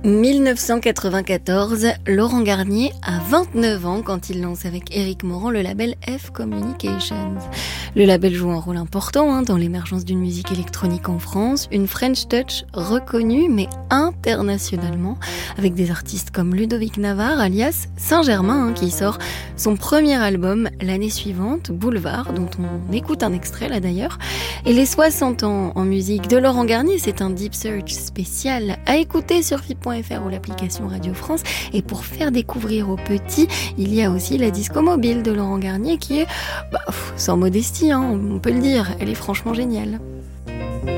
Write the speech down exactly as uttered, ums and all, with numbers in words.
dix-neuf cent quatre-vingt-quatorze, Laurent Garnier a vingt-neuf ans quand il lance avec Éric Morand le label F Communications. Le label joue un rôle important hein, dans l'émergence d'une musique électronique en France, une French touch reconnue mais internationalement, avec des artistes comme Ludovic Navarre alias Saint-Germain hein, qui sort son premier album l'année suivante, Boulevard, dont on écoute un extrait là d'ailleurs. Et les soixante ans en musique de Laurent Garnier, c'est un Deep Search spécial à écouter sur F I P point F R ou l'application Radio France. Et pour faire découvrir aux petits, il y a aussi la disco mobile de Laurent Garnier qui est, bah, sans modestie, hein, on peut le dire, elle est franchement géniale.